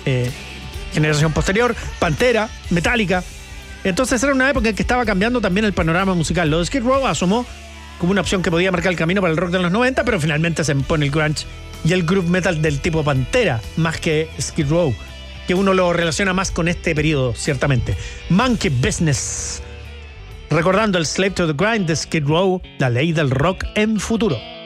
generación posterior, Pantera, Metallica. Entonces era una época en que estaba cambiando también el panorama musical. Lo de Skid Row asomó como una opción que podía marcar el camino para el rock de los 90, pero finalmente se impone el grunge y el groove metal del tipo Pantera, más que Skid Row, que uno lo relaciona más con este periodo, ciertamente. Monkey Business. Recordando el Slave to the Grind de Skid Row, la ley del rock en futuro.